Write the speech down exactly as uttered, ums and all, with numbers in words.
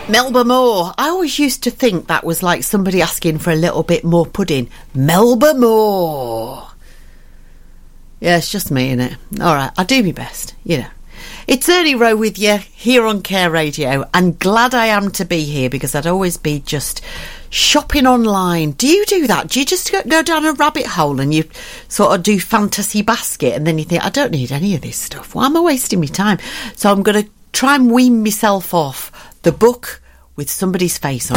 Melba Moore. I always used to think that was like somebody asking for a little bit more pudding. Melba Moore. Yeah, it's just me, innit? All right, I'll do my best, you know. It's Early Row with you here on Care Radio, and glad I am to be here because I'd always be just shopping online. Do you do that? Do you just go down a rabbit hole and you sort of do Fantasy Basket and then you think, I don't need any of this stuff. Why am I wasting my time? So I'm going to try and wean myself off the book with somebody's face on.